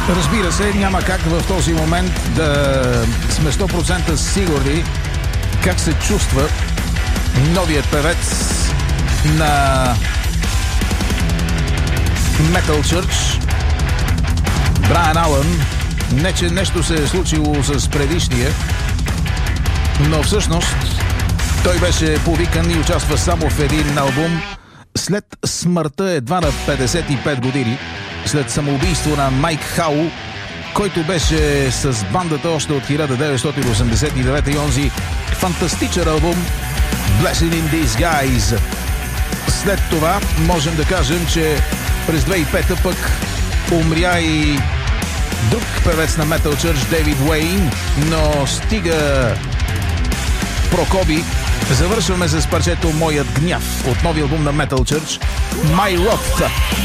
Разбира се, няма как в този момент да сме 100% сигурни как се чувства новият певец на Metal Church Брайан Алън. Не, че нещо се е случило с предишния, но всъщност той беше повикан и участва само в един албум след смъртта едва на 55 години, след самоубийство на Майк Хау, който беше с бандата още от 1989 и онзи фантастичен албум Blessing in Disguise. След това можем да кажем, че през 2005 пък умря и друг певец на Metal Church, Дейвид Уейн, но стига Прокоби. Завършваме с парчето Моят гняв от новия албум на Metal Church, My Wrath.